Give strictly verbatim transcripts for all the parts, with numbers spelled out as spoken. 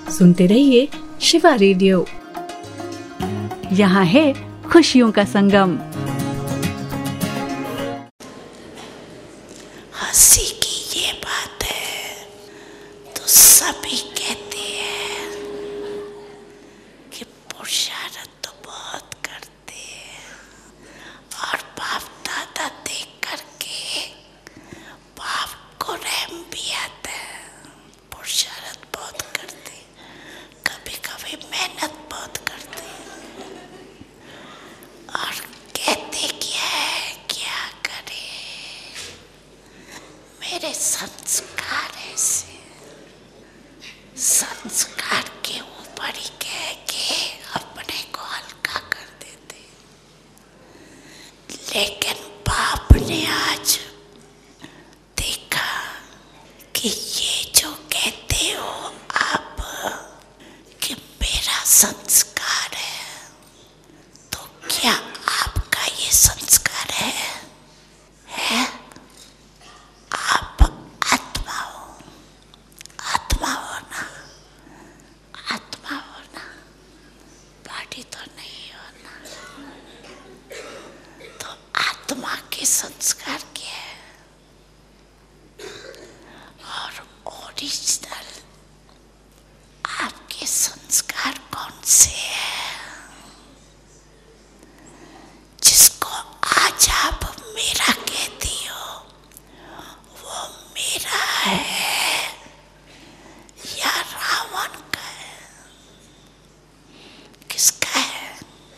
सुनते रहिए शिवा रेडियो। यहाँ है खुशियों का संगम। हंसी की ये बात है तो सभी कहते हैं कि पुरुषार्थ तो बहुत करते हैं और बाप दादा देख करके बाप को रहम भी आता है। पुरुषार्थ बहुत करते, कभी कभी मेहनत बहुत करते और कहते क्या है, क्या करे, मेरे संस्कार ऐसे, संस्कार के ऊपर ही कह के अपने को हल्का कर देते। लेकिन बाप ने आज देखा कि ये जो कहते हो आप कि मेरा संस्कार है, तो क्या आपका ये संस्कार है? है? आप आत्मा हो, आत्मा हो ना, आत्मा हो ना, बॉडी तो नहीं हो ना। तो आत्मा के संस्कार क्या है और ओरिजिनल आपके संस्कार कौन से हैं जिसको आज आप मेरा कहती हो? वो मेरा है या रावण का है? किसका है?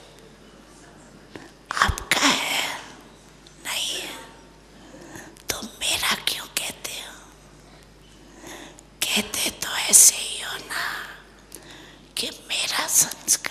आपका है? नहीं है तो मेरा क्यों कहते हो? कहते तो ऐसे ही हो ना कि मेरा संस्कार